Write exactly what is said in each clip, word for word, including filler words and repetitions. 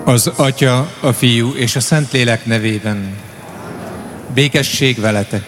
Az Atya, a Fiú és a Szentlélek nevében. Békesség veletek!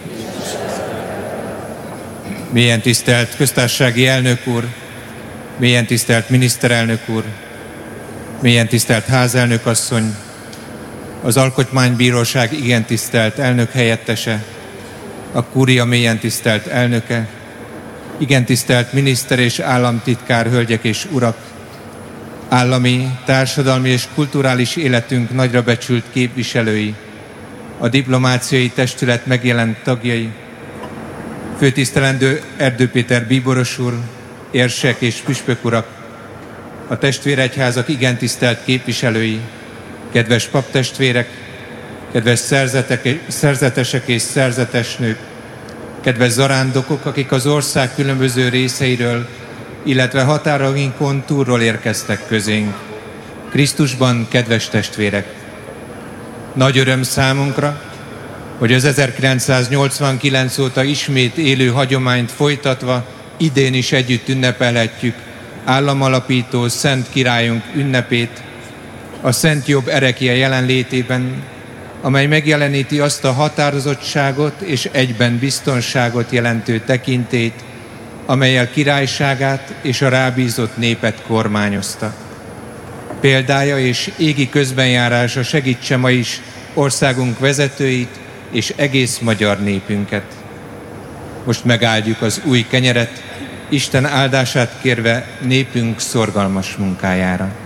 Mélyen tisztelt köztársasági elnök úr, mélyen tisztelt miniszterelnök úr, mélyen tisztelt házelnök asszony, az Alkotmánybíróság igen tisztelt elnök helyettese, a Kúria mélyen tisztelt elnöke, igen tisztelt miniszter és államtitkár, hölgyek és urak, állami, társadalmi és kulturális életünk nagyra becsült képviselői, a diplomáciai testület megjelent tagjai, főtisztelendő Erdő Péter bíboros úr, érsek és püspök urak, a testvéregyházak igen tisztelt képviselői, kedves paptestvérek, kedves szerzetek, szerzetesek és szerzetesnők, kedves zarándokok, akik az ország különböző részeiről, illetve határainkon túlról érkeztek közénk. Krisztusban, kedves testvérek! Nagy öröm számunkra, hogy az ezerkilencszáznyolcvankilenc óta ismét élő hagyományt folytatva idén is együtt ünnepelhetjük államalapító Szent Királyunk ünnepét, a Szent Jobb erekje jelenlétében, amely megjeleníti azt a határozottságot és egyben biztonságot jelentő tekintélyt, amellyel királyságát és a rábízott népet kormányozta. Példája és égi közbenjárása segítse ma is országunk vezetőit és egész magyar népünket. Most megáldjuk az új kenyeret, Isten áldását kérve népünk szorgalmas munkájára.